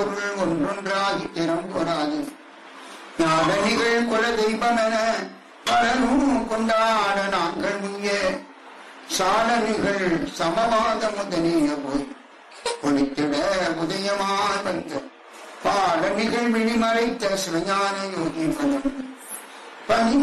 ஒன்றொன்றாகி திறம் கொடாது ஞானிகள் குல தெய்வமென பலனும் கொண்டாட நாங்கள் முன்னே சாலனிகள் சமவாத முதலிய போய் ஒளித்திட உதயமாய் வந்த பாலனிகள் விழிமறைத்த சிவஞான யோகி பலன்